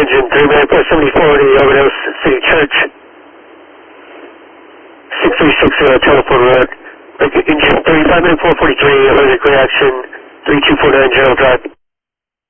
engine, 3 man plus 7040, Overdose City Church. 6360 telephone road. Engine 35 man 443, allergic reaction, 3249 General Drive.